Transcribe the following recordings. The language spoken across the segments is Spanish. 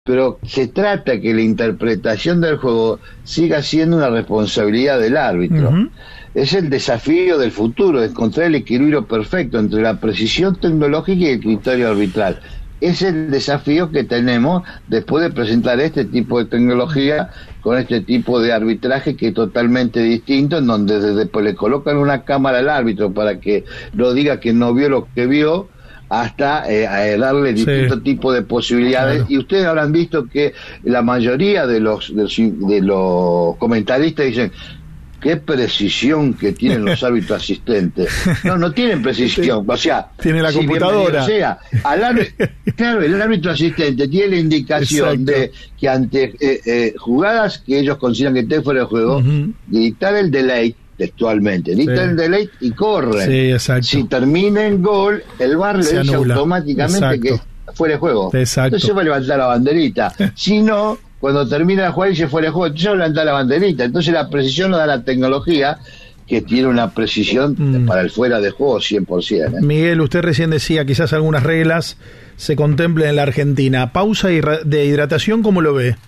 pero se trata que la interpretación del juego siga siendo una responsabilidad del árbitro. Uh-huh. Es el desafío del futuro, encontrar el equilibrio perfecto entre la precisión tecnológica y el criterio arbitral. Es el desafío que tenemos después de presentar este tipo de tecnología con este tipo de arbitraje que es totalmente distinto, en donde desde le colocan una cámara al árbitro para que no diga que no vio lo que vio, hasta darle distintos tipos de posibilidades. Claro. Y ustedes habrán visto que la mayoría de los comentaristas dicen: qué precisión que tienen los árbitros asistentes. No tienen precisión, o sea, tiene la computadora. O sea, claro, el árbitro asistente tiene la indicación de que ante jugadas que ellos consideran que estén fuera de juego, uh-huh, dictar el delay textualmente, dictar el delay y corren. Sí, exacto. Si termina en gol, el VAR le dice automáticamente que fuera de juego. Exacto. Entonces va a levantar la banderita. Si no, cuando termina de jugar y se fuera de juego, entonces va a levantar la banderita. Entonces la precisión nos da la tecnología, que tiene una precisión para el fuera de juego 100%. Miguel, usted recién decía quizás algunas reglas se contemplen en la Argentina. ¿Pausa de hidratación cómo lo ve?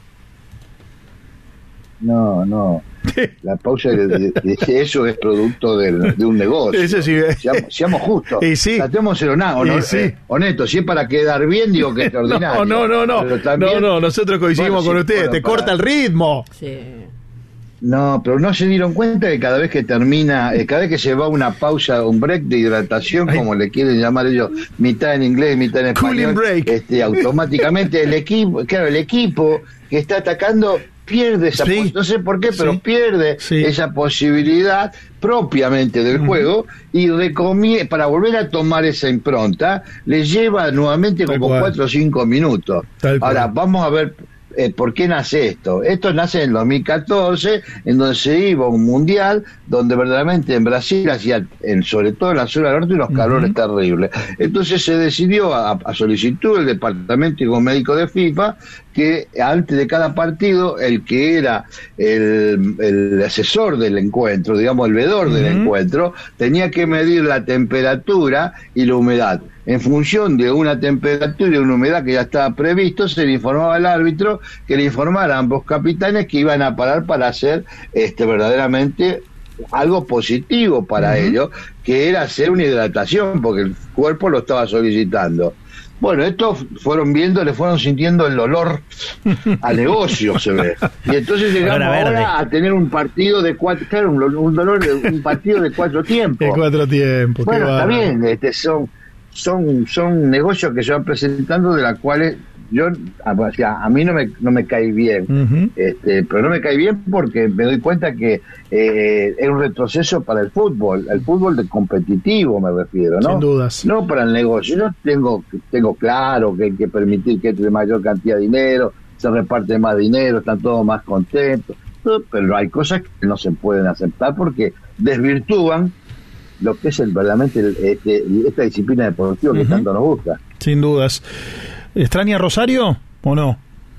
No. La pausa de eso es producto de un negocio. Ese sí. Seamos justos. Sí. Tratemos de ser honestos. Si es para quedar bien, digo que es extraordinario. No, nosotros coincidimos con ustedes. Te corta el ritmo. Sí. No, pero no se dieron cuenta que cada vez que termina, cada vez que se va una pausa, un break de hidratación, como le quieren llamar ellos, mitad en inglés, mitad en español, automáticamente el equipo que está atacando pierde esa no sé por qué, pero pierde esa posibilidad propiamente del juego, y para volver a tomar esa impronta le lleva nuevamente como 4 o 5 minutos. Ahora vamos a ver ¿por qué nace esto? Esto nace en el 2014, en donde se iba a un mundial, donde verdaderamente en Brasil hacía, sobre todo en la zona norte, unos calores terribles. Entonces se decidió, a solicitud del Departamento Médico de FIFA, que antes de cada partido, el que era el asesor del encuentro, digamos el veedor del encuentro, tenía que medir la temperatura y la humedad. En función de una temperatura y una humedad que ya estaba previsto, se le informaba al árbitro que le informara a ambos capitanes que iban a parar para hacer verdaderamente algo positivo para ellos, que era hacer una hidratación, porque el cuerpo lo estaba solicitando. Bueno, estos fueron viendo, le fueron sintiendo el olor a negocio, se ve. Y entonces llegamos ahora a tener un partido de 4, claro, un partido de 4 tiempos. De 4 tiempos. Bueno, está bien, son negocios que se van presentando, de las cuales a mí no me cae bien, pero no me cae bien porque me doy cuenta que es un retroceso para el fútbol de competitivo, me refiero, ¿no? Sin dudas. No para el negocio. Yo tengo claro que hay que permitir que entre mayor cantidad de dinero, se reparte más dinero, están todos más contentos, pero hay cosas que no se pueden aceptar porque desvirtúan lo que es verdaderamente esta disciplina deportiva que tanto nos gusta. Sin dudas. ¿Extraña Rosario o no?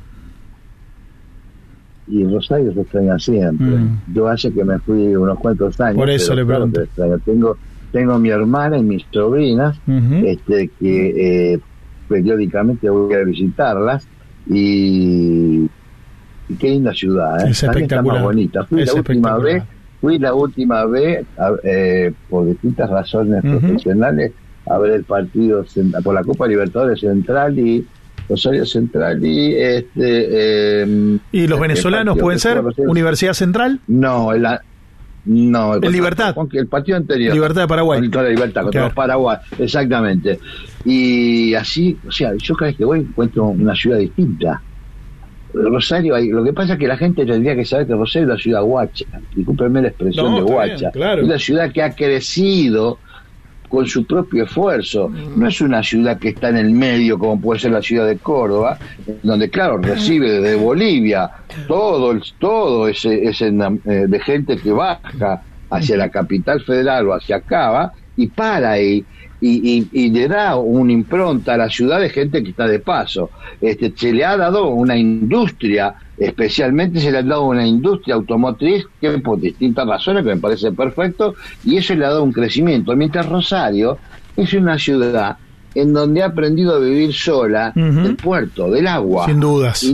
Y Rosario se extraña siempre. Yo hace que me fui unos cuantos años. Por eso le pregunto. Tengo mi hermana y mis sobrinas, que periódicamente voy a visitarlas, y qué linda ciudad, es espectacular. Está más bonita. Fui la última vez por distintas razones profesionales a ver el partido por la Copa Libertadores Central y Rosario Central y ¿y los venezolanos pueden ser? ¿Universidad Central? No, el Libertad. El partido anterior. Libertad de Paraguay. Contra la Libertad, contra Paraguay, exactamente. Y así, o sea, yo cada vez que voy encuentro una ciudad distinta. Rosario, lo que pasa es que la gente tendría que saber que Rosario es una ciudad guacha, discúlpenme la expresión de guacha, claro. Es una ciudad que ha crecido con su propio esfuerzo, no es una ciudad que está en el medio como puede ser la ciudad de Córdoba, donde claro, recibe desde Bolivia todo ese de gente que baja hacia la capital federal o hacia Cava y para ahí. Y le da una impronta a la ciudad de gente que está de paso. Se le ha dado una industria, especialmente se le ha dado una industria automotriz que por distintas razones, que me parece perfecto, y eso le ha dado un crecimiento. Mientras Rosario es una ciudad en donde ha aprendido a vivir sola del puerto, del agua. Sin dudas.